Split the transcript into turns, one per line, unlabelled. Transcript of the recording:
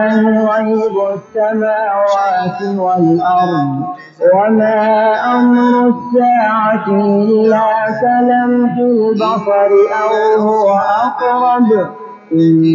غيب السماوات والأرض وما أمر الساعة إلا كلمح البصر أو هو أقرب